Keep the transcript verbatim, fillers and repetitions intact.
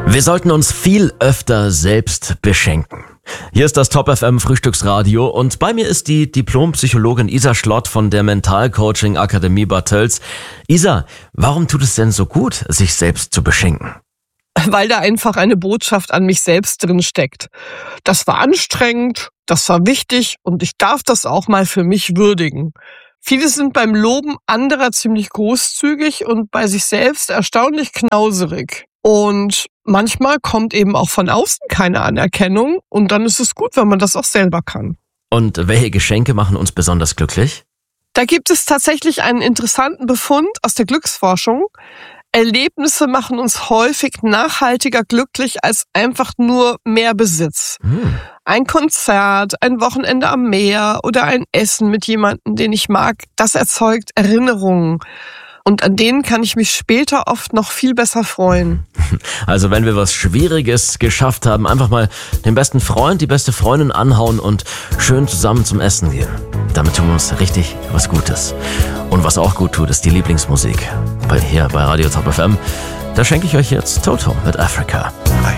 Wir sollten uns viel öfter selbst beschenken. Hier ist das Top F M Frühstücksradio und bei mir ist die Diplompsychologin Isa Schlott von der Mentalcoaching Akademie Bad Tölz. Isa, warum tut es denn so gut, sich selbst zu beschenken? Weil da einfach eine Botschaft an mich selbst drin steckt. Das war anstrengend, das war wichtig und ich darf das auch mal für mich würdigen. Viele sind beim Loben anderer ziemlich großzügig und bei sich selbst erstaunlich knauserig. Und manchmal kommt eben auch von außen keine Anerkennung und dann ist es gut, wenn man das auch selber kann. Und welche Geschenke machen uns besonders glücklich? Da gibt es tatsächlich einen interessanten Befund aus der Glücksforschung. Erlebnisse machen uns häufig nachhaltiger glücklich als einfach nur mehr Besitz. Hm. Ein Konzert, ein Wochenende am Meer oder ein Essen mit jemandem, den ich mag, das erzeugt Erinnerungen. Und an denen kann ich mich später oft noch viel besser freuen. Also wenn wir was Schwieriges geschafft haben, einfach mal den besten Freund, die beste Freundin anhauen und schön zusammen zum Essen gehen. Damit tun wir uns richtig was Gutes. Und was auch gut tut, ist die Lieblingsmusik. Bei hier bei Radio Top F M. Da schenke ich euch jetzt Toto mit Africa.